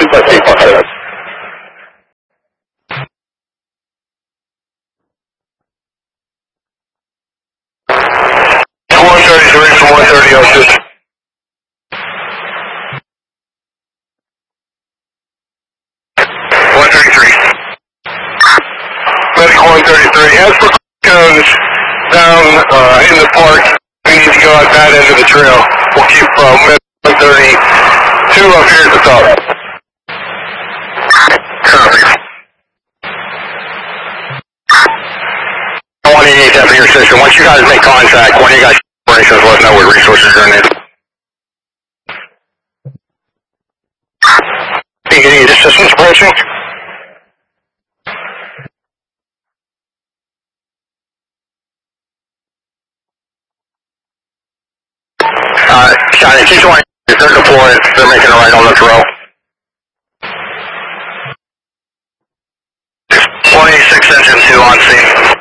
Let's see, 133 from 130 02. Medic 133. As for cones down in the park, we need to go out that end of the trail. We'll keep Medic 132 up here at the top. Copy. 188 after your station. Once you guys make contact, one of you guys operations, let us know what resources you're in. Any assistance approaching? County, keep going. They're deployed. They're making a right on the trail. 186 engine 2 on scene.